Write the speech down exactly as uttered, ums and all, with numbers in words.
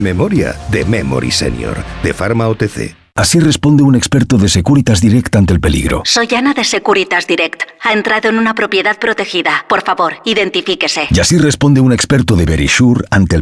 Memoria de Memory Senior, de Pharma O T C. Así responde un experto de Securitas Direct ante el peligro. Soy Ana de Securitas Direct. Ha entrado en una propiedad protegida. Por favor, identifíquese. Y así responde un experto de Verisure ante el